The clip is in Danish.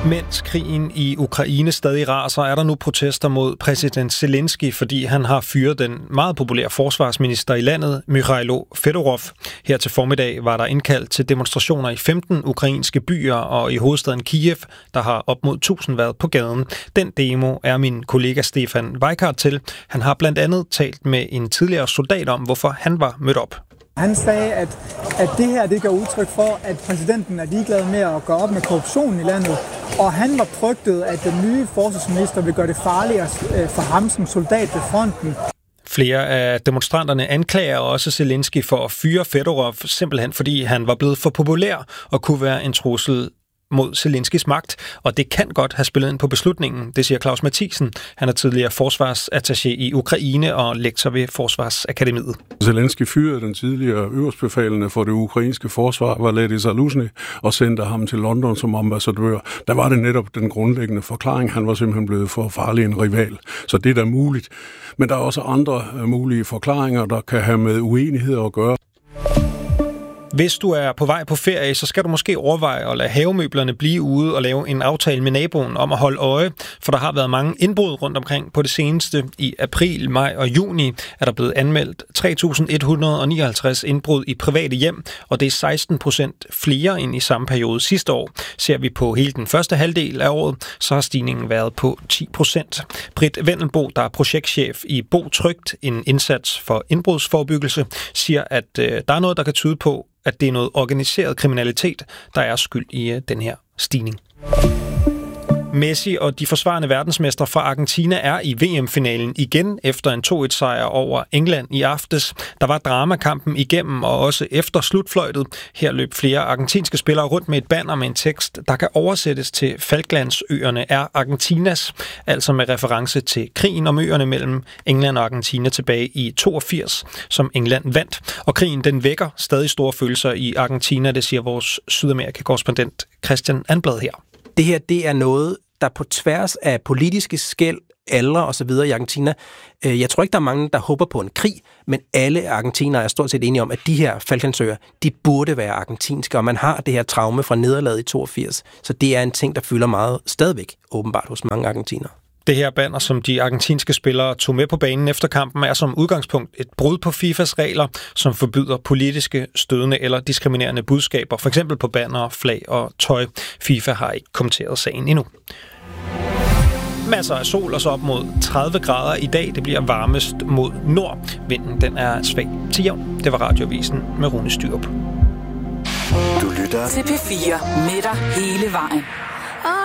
Mens krigen i Ukraine stadig raser, er der nu protester mod præsident Zelensky, fordi han har fyret den meget populære forsvarsminister i landet, Mikhailo Fedorov. Her til formiddag var der indkaldt til demonstrationer i 15 ukrainske byer og i hovedstaden Kiev, der har op mod 1000 været på gaden. Den demo er min kollega Stefan Weikart til. Han har blandt andet talt med en tidligere soldat om, hvorfor han var mødt op. Han sagde, at det her det gør udtryk for, at præsidenten er ligeglad med at gå op med korruptionen i landet, og han var frygtet, at den nye forsvarsminister vil gøre det farligere for ham som soldat ved fronten. Flere af demonstranterne anklager også Zelensky for at fyre Fedorov, simpelthen fordi han var blevet for populær og kunne være en trussel mod Zelenskys magt, og det kan godt have spillet ind på beslutningen, det siger Claus Mathisen. Han er tidligere forsvarsattaché i Ukraine og lektor ved Forsvarsakademiet. Zelensky fyrede den tidligere øverstbefalende for det ukrainske forsvar, Valeri Zaluzhny, og sendte ham til London som ambassadør. Der var det netop den grundlæggende forklaring. Han var simpelthen blevet for farlig en rival. Så det er da muligt. Men der er også andre mulige forklaringer, der kan have med uenigheder at gøre. Hvis du er på vej på ferie, så skal du måske overveje at lade havemøblerne blive ude og lave en aftale med naboen om at holde øje, for der har været mange indbrud rundt omkring på det seneste. I april, maj og juni er der blevet anmeldt 3.159 indbrud i private hjem, og det er 16% flere end i samme periode sidste år. Ser vi på hele den første halvdel af året, så har stigningen været på 10%. Britt Vendelbo, der er projektchef i Bo Trygt, en indsats for indbrudsforebyggelse, siger, at der er noget, der kan tyde på, at det er noget organiseret kriminalitet, der er skyld i den her stigning. Messi og de forsvarende verdensmestre fra Argentina er i VM-finalen igen efter en 2-1-sejr over England i aftes. Der var dramakampen igennem og også efter slutfløjtet. Her løb flere argentinske spillere rundt med et banner med en tekst, der kan oversættes til Falklandsøerne er Argentinas, altså med reference til krigen om øerne mellem England og Argentina tilbage i 82, som England vandt. Og krigen den vækker stadig store følelser i Argentina, det siger vores Sydamerika-korrespondent Christian Anblad her. Det her, det er noget, der på tværs af politiske skel, aldre og så videre i Argentina. Jeg tror ikke, der er mange, der håber på en krig, men alle argentinere er stort set enige om, at de her Falklandsøer, de burde være argentinske, og man har det her traume fra nederlaget i 82. Så det er en ting, der fylder meget stadigvæk, åbenbart hos mange argentinere. Det her banner, som de argentinske spillere tog med på banen efter kampen, er som udgangspunkt et brud på FIFAs regler, som forbyder politiske, stødende eller diskriminerende budskaber, f.eks. på banner, flag og tøj. FIFA har ikke kommenteret sagen endnu. Masser af sol og så op mod 30 grader i dag. Det bliver varmest mod nord. Vinden den er svag til jævn. Det var Radioavisen med Rune Styrup. Du lytter til P4 med dig hele vejen.